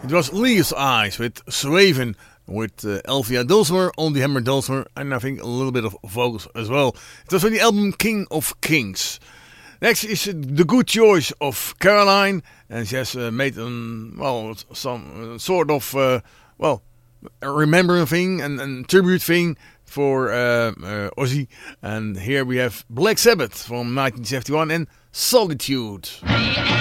It was Leah's Eyes with Swaven, with Elvia Dulcimer on the hammer dulcimer, and I think a little bit of vocals as well. It was from the album King of Kings. Next is The Good Choice of Caroline, and she has made some sort of a remembering thing and tribute thing for Ozzy. And here we have Black Sabbath from 1971 and Solitude.